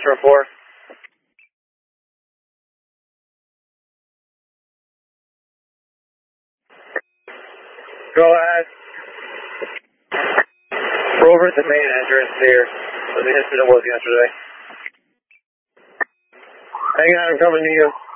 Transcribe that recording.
report. Go ahead. We're over at the main entrance here, where the incident was yesterday. Hang on, I'm coming to you.